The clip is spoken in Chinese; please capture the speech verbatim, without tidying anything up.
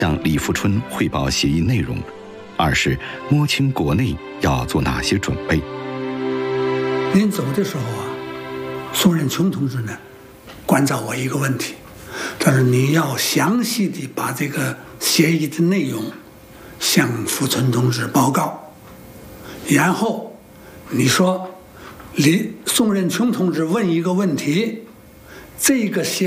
向李富春汇报协议内容；二是摸清国内要做哪些准备。 临走的时候啊，宋任穷同志呢关照我一个问题，他说你要详细的把这个协议的内容向富春同志报告，然后你说李宋任穷同志问一个问题，这个协